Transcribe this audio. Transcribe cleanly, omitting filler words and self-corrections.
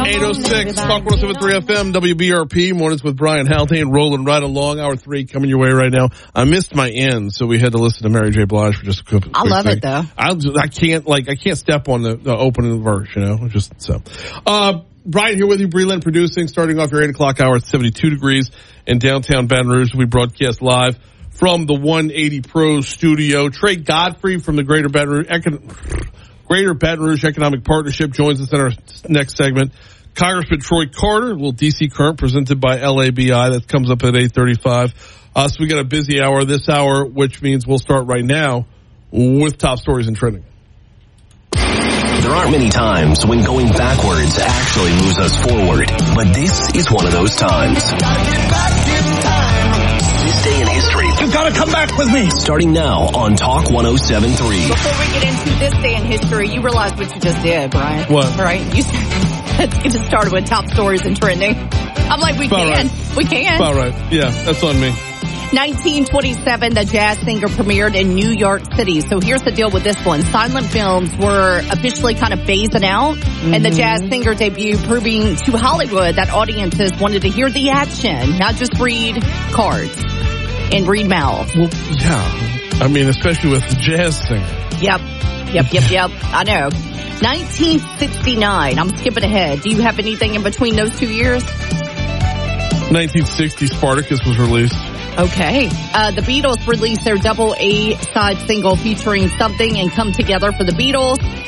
8:06, Talk 107.3 FM, WBRP, Mornings with Brian Haldane, rolling right along. Hour 3 coming your way right now. I missed my end, so we had to listen to Mary J. Blige for just a quick I love thing. it, though. I can't step on the opening verse, just so. Brian here with you, Breland Producing, starting off your 8 o'clock hour at 72 degrees in downtown Baton Rouge. We broadcast live from the 180 Pro studio. Trey Godfrey from the Greater Baton Rouge Economic Partnership joins us in our next segment. Congressman Troy Carter, a little DC Current presented by LABI. That comes up at 8:35. So we got a busy hour this hour, which means we'll start right now with top stories and trending. There aren't many times when going backwards actually moves us forward, but this is one of those times. This day in history. You've got to come back with me. Starting now on Talk 107.3. Before we get into this day in history, you realize what you just did, Brian. What? Right? You just started with top stories and trending. I'm like, we can. We can. About right. Yeah, that's on me. 1927, the jazz singer premiered in New York City. So here's the deal with this one. Silent films were officially kind of phasing out, and the jazz singer debuted, proving to Hollywood that audiences wanted to hear the action, not just read cards and read mouths. Well, yeah. I mean, especially with the jazz singer. Yep. I know. 1969. I'm skipping ahead. Do you have anything in between those 2 years? 1960, Spartacus was released. Okay. The Beatles released their double A-side single featuring Something and Come Together for the Beatles.